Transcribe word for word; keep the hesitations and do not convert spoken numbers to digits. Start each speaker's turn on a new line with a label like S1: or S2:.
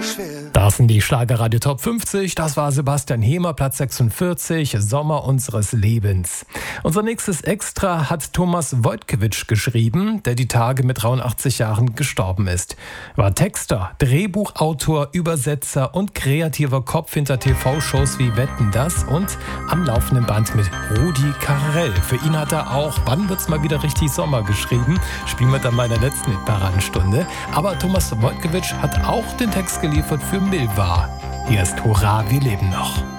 S1: schwer.
S2: Das sind die Schlagerradio Top fünfzig. Das war Sebastian Hemer, Platz sechsundvierzig, Sommer unseres Lebens. Unser nächstes Extra hat Thomas Wojtkiewicz geschrieben, der die Tage mit dreiundachtzig Jahren gestorben ist. Er war Texter, Drehbuchautor, Übersetzer und kreativer Kopf hinter T V-Shows wie Wetten, das und am laufenden Band mit Rudi Carrell. Für ihn hat er auch Wann wird's mal wieder richtig Sommer geschrieben. Spielen wir dann mal in der letzten Hitparadenstunde. Aber Thomas Wojtkiewicz hat auch den Text geliefert für Milva. Hier ist Hurra, wir leben noch.